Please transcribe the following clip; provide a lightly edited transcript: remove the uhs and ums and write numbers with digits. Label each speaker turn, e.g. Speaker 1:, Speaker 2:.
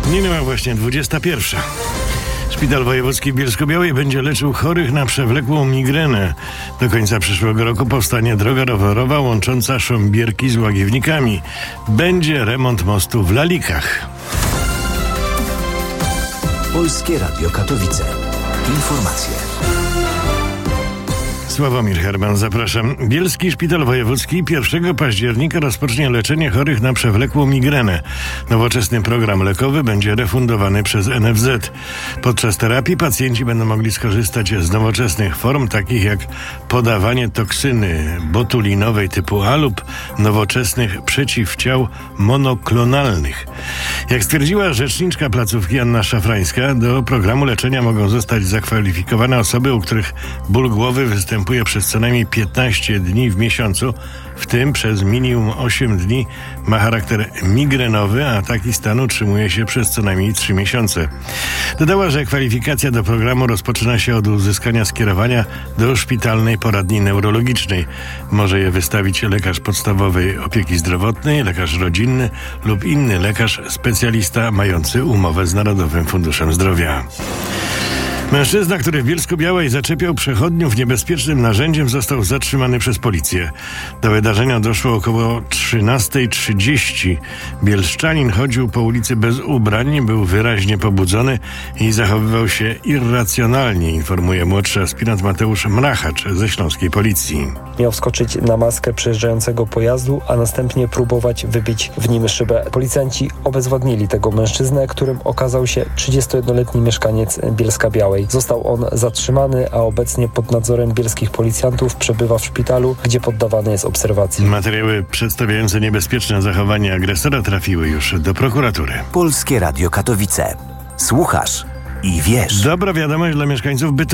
Speaker 1: Minęła właśnie 21. Szpital Wojewódzki w Bielsko-Białej będzie leczył chorych na przewlekłą migrenę. Do końca przyszłego roku powstanie droga rowerowa łącząca Sząbierki z Łagiewnikami. Będzie remont mostu w Lalikach.
Speaker 2: Polskie Radio Katowice. Informacje.
Speaker 1: Sławomir Herman, zapraszam. Bielski Szpital Wojewódzki 1 października rozpocznie leczenie chorych na przewlekłą migrenę. Nowoczesny program lekowy będzie refundowany przez NFZ. Podczas terapii pacjenci będą mogli skorzystać z nowoczesnych form, takich jak podawanie toksyny botulinowej typu A lub nowoczesnych przeciwciał monoklonalnych. Jak stwierdziła rzeczniczka placówki Anna Szafrańska, do programu leczenia mogą zostać zakwalifikowane osoby, u których ból głowy występuje przez co najmniej 15 dni w miesiącu, w tym przez minimum 8 dni ma charakter migrenowy, a taki stan utrzymuje się przez co najmniej 3 miesiące. Dodała, że kwalifikacja do programu rozpoczyna się od uzyskania skierowania do szpitalnej poradni neurologicznej. Może je wystawić lekarz podstawowej opieki zdrowotnej, lekarz rodzinny lub inny lekarz specjalista mający umowę z Narodowym Funduszem Zdrowia. Mężczyzna, który w Bielsku-Białej zaczepiał przechodniów niebezpiecznym narzędziem, został zatrzymany przez policję. Do wydarzenia doszło około 13:30. Bielszczanin chodził po ulicy bez ubrań, był wyraźnie pobudzony i zachowywał się irracjonalnie, informuje młodszy aspirant Mateusz Mrachacz ze śląskiej policji.
Speaker 3: Miał wskoczyć na maskę przejeżdżającego pojazdu, a następnie próbować wybić w nim szybę. Policjanci obezwładnili tego mężczyznę, którym okazał się 31-letni mieszkaniec Bielska-Białej. Został on zatrzymany, a obecnie pod nadzorem bielskich policjantów przebywa w szpitalu, gdzie poddawany jest obserwacji.
Speaker 1: Materiały przedstawiające niebezpieczne zachowanie agresora trafiły już do prokuratury.
Speaker 2: Polskie Radio Katowice. Słuchasz i wiesz.
Speaker 1: Dobra wiadomość dla mieszkańców Bytomia.